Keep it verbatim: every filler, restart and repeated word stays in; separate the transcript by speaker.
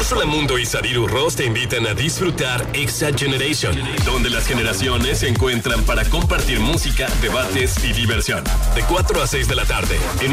Speaker 1: Úrsula Mundo y Sadiru Ross te invitan a disfrutar Exa Generation, donde las generaciones se encuentran para compartir música, debates y diversión. De cuatro a seis de la tarde, en